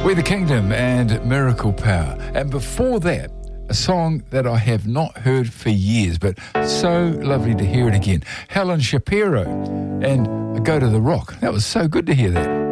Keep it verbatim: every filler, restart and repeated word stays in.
We're the Kingdom and Miracle Power. And before that, a song that I have not heard for years, but so lovely to hear it again. Helen Shapiro and Go to the Rock. That was so good to hear that.